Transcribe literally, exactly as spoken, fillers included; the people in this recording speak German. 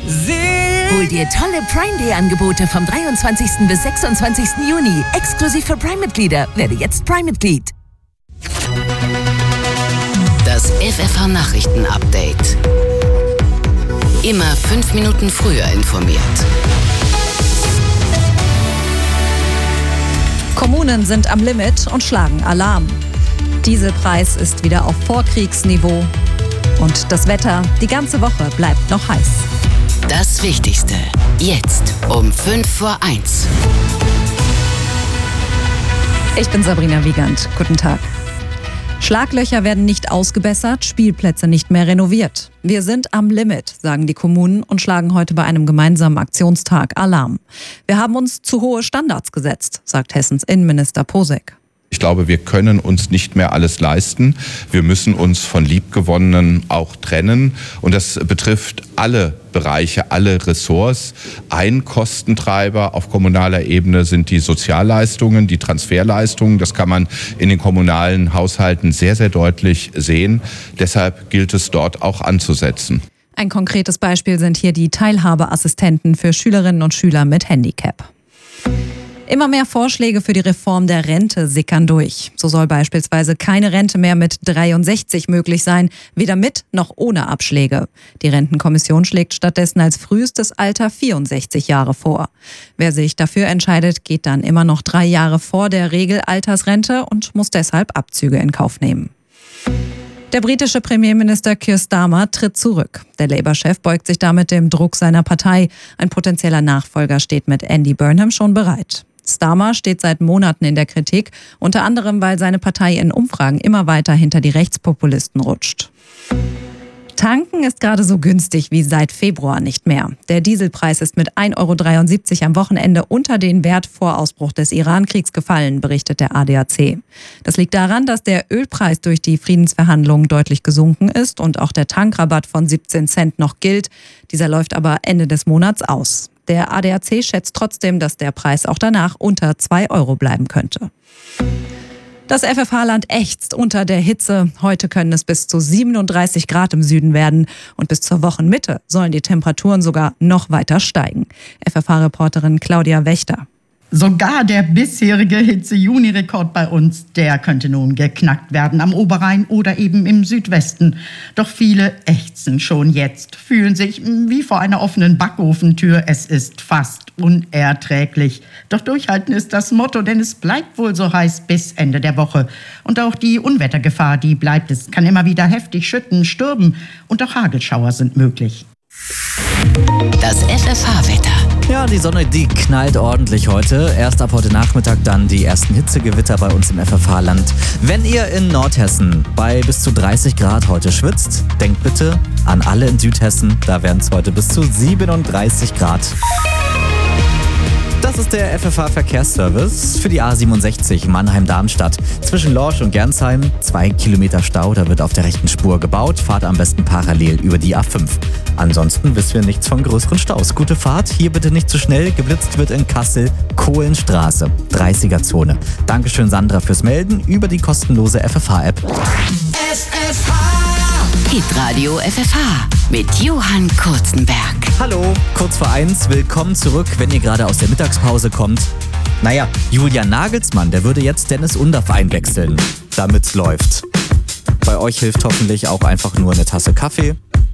Hol dir tolle Prime Day Angebote vom dreiundzwanzigsten bis sechsundzwanzigsten Juni. Exklusiv für Prime-Mitglieder. Werde jetzt Prime-Mitglied. Das F F H-Nachrichten-Update. Immer fünf Minuten früher informiert. Kommunen sind am Limit und schlagen Alarm. Dieselpreis ist wieder auf Vorkriegsniveau. Und das Wetter die ganze Woche bleibt noch heiß. Das Wichtigste jetzt um fünf vor eins. Ich bin Sabrina Wiegand. Guten Tag. Schlaglöcher werden nicht ausgebessert, Spielplätze nicht mehr renoviert. Wir sind am Limit, sagen die Kommunen und schlagen heute bei einem gemeinsamen Aktionstag Alarm. Wir haben uns zu hohe Standards gesetzt, sagt Hessens Innenminister Posek. Ich glaube, wir können uns nicht mehr alles leisten. Wir müssen uns von Liebgewonnenen auch trennen. Und das betrifft alle Bereiche, alle Ressorts. Ein Kostentreiber auf kommunaler Ebene sind die Sozialleistungen, die Transferleistungen. Das kann man in den kommunalen Haushalten sehr, sehr deutlich sehen. Deshalb gilt es dort auch anzusetzen. Ein konkretes Beispiel sind hier die Teilhabeassistenten für Schülerinnen und Schüler mit Handicap. Immer mehr Vorschläge für die Reform der Rente sickern durch. So soll beispielsweise keine Rente mehr mit dreiundsechzig möglich sein, weder mit noch ohne Abschläge. Die Rentenkommission schlägt stattdessen als frühestes Alter vierundsechzig Jahre vor. Wer sich dafür entscheidet, geht dann immer noch drei Jahre vor der Regelaltersrente und muss deshalb Abzüge in Kauf nehmen. Der britische Premierminister Keir Starmer tritt zurück. Der Labour-Chef beugt sich damit dem Druck seiner Partei. Ein potenzieller Nachfolger steht mit Andy Burnham schon bereit. Starmer steht seit Monaten in der Kritik, unter anderem, weil seine Partei in Umfragen immer weiter hinter die Rechtspopulisten rutscht. Tanken ist gerade so günstig wie seit Februar nicht mehr. Der Dieselpreis ist mit ein Euro dreiundsiebzig am Wochenende unter den Wert vor Ausbruch des Iran-Kriegs gefallen, berichtet der A D A C. Das liegt daran, dass der Ölpreis durch die Friedensverhandlungen deutlich gesunken ist und auch der Tankrabatt von siebzehn Cent noch gilt. Dieser läuft aber Ende des Monats aus. Der A D A C schätzt trotzdem, dass der Preis auch danach unter zwei Euro bleiben könnte. Das F F H-Land ächzt unter der Hitze. Heute können es bis zu siebenunddreißig Grad im Süden werden. Und bis zur Wochenmitte sollen die Temperaturen sogar noch weiter steigen. F F H-Reporterin Claudia Wächter. Sogar der bisherige Hitze-Juni-Rekord bei uns, der könnte nun geknackt werden am Oberrhein oder eben im Südwesten. Doch viele ächzen schon jetzt, fühlen sich wie vor einer offenen Backofentür. Es ist fast unerträglich. Doch durchhalten ist das Motto, denn es bleibt wohl so heiß bis Ende der Woche. Und auch die Unwettergefahr, die bleibt. Es kann immer wieder heftig schütten, stürmen und auch Hagelschauer sind möglich. Das F F H-Wetter. Ja, die Sonne, die knallt ordentlich heute. Erst ab heute Nachmittag dann die ersten Hitzegewitter bei uns im F F H-Land. Wenn ihr in Nordhessen bei bis zu dreißig Grad heute schwitzt, denkt bitte an alle in Südhessen. Da werden es heute bis zu siebenunddreißig Grad. Das ist der F F H-Verkehrsservice für die A siebenundsechzig Mannheim-Darmstadt. Zwischen Lorsch und Gernsheim zwei Kilometer Stau, da wird auf der rechten Spur gebaut. Fahrt am besten parallel über die A fünf. Ansonsten wissen wir nichts von größeren Staus. Gute Fahrt, hier bitte nicht zu schnell. Geblitzt wird in Kassel, Kohlenstraße, dreißiger-Zone. Dankeschön Sandra fürs Melden über die kostenlose F F H-App. F F H! Hitradio F F H mit Johann Kurzenberg. Hallo, kurz vor eins, willkommen zurück, wenn ihr gerade aus der Mittagspause kommt. Naja, Julian Nagelsmann, der würde jetzt Dennis Undaff einwechseln, damit's läuft. Bei euch hilft hoffentlich auch einfach nur eine Tasse Kaffee